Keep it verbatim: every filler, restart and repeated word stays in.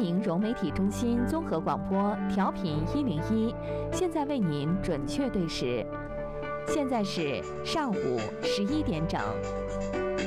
迎融媒体中心综合广播调频一零一，现在为您准确对时，现在是上午十一点整。